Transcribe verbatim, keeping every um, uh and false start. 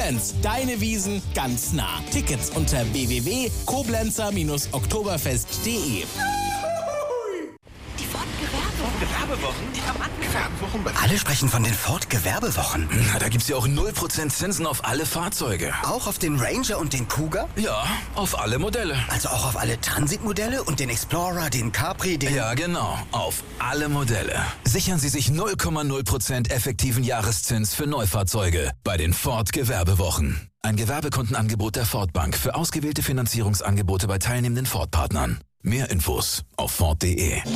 Koblenz, deine Wiesn ganz nah. Tickets unter w w w punkt koblenzer Bindestrich oktoberfest punkt de. Die Ford-Gewerbewochen. Die Gewerbewochen. Alle sprechen von den Ford-Gewerbewochen. Na, da gibt's ja auch null Prozent Zinsen auf alle Fahrzeuge. Auch auf den Ranger und den Cougar? Ja, auf alle Modelle. Also auch auf alle Transit-Modelle und den Explorer, den Capri, den... Ja, genau. Auf alle Modelle. Sichern Sie sich null Komma null Prozent effektiven Jahreszins für Neufahrzeuge bei den Ford-Gewerbewochen. Ein Gewerbekundenangebot der Ford Bank für ausgewählte Finanzierungsangebote bei teilnehmenden Ford-Partnern. Mehr Infos auf Ford punkt de.